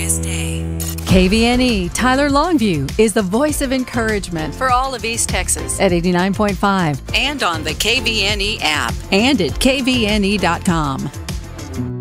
joyous day. KVNE Tyler Longview is the voice of encouragement For all of East Texas. at 89.5 And on the KVNE app. and at kvne.com.